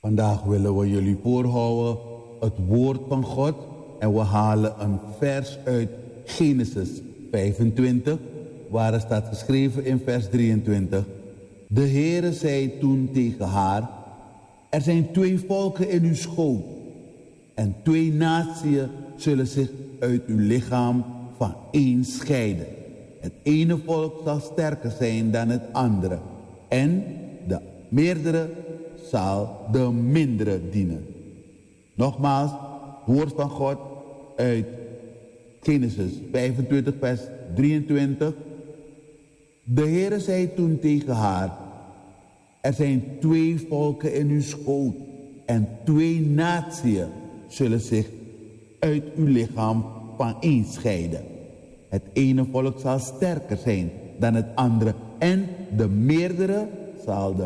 Vandaag willen we jullie voorhouden het woord van God en we halen een vers uit Genesis 25, waar er staat geschreven in vers 23. De Heere zei toen tegen haar: er zijn twee volken in uw schoot en twee natieën zullen zich uit uw lichaam van één scheiden. Het ene volk zal sterker zijn dan het andere en de meerdere zal de mindere dienen. Nogmaals, woord van God uit Genesis 25 vers 23. De Heere zei toen tegen haar: er zijn twee volken in uw schoot en twee natieën zullen zich uit uw lichaam van één scheiden. Het ene volk zal sterker zijn dan het andere en de meerdere zal de